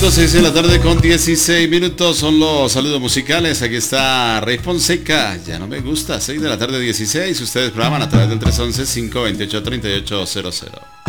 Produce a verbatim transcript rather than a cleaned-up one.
seis de la tarde con dieciséis minutos son los saludos musicales. Aquí está Rey Fonseca, ya no me gusta. Seis de la tarde dieciséis. Ustedes programan a través del tres once, cinco veintiocho, treinta y ocho cero cero.